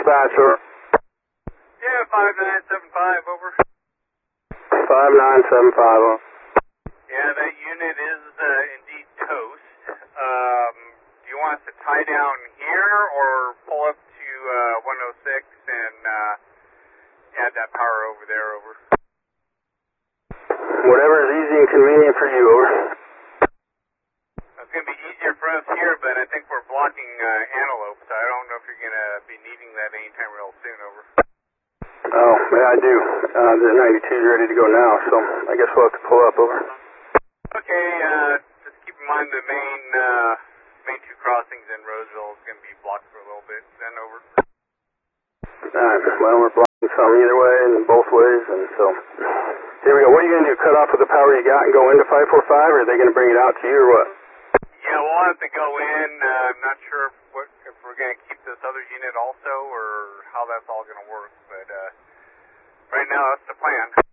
dispatch, over. Yeah, 5975, over. 5975, over. Yeah, that unit is indeed toast. Do you want us to tie down here or pull up to 106 and add that power over there, over? Whatever is easy and convenient for you, over. It's going to be easier for us here, but I think we're blocking antelope, so I don't know if you're going to be needing that anytime real soon, over. Oh, yeah, I do. The 92's ready to go now, so I guess we'll have to pull up, over. Okay, just keep in mind the main two crossings in Roseville is going to be blocked for a little bit, then over. Alright, well, we're blocking some either way and both ways, and so, here we go. What are you going to do, cut off with the power you got and go into 545, or are they going to bring it out to you, or what? Yeah, we'll have to go in. I'm not sure if we're going to keep this other unit also, or how that's all going to work, but right now that's the plan.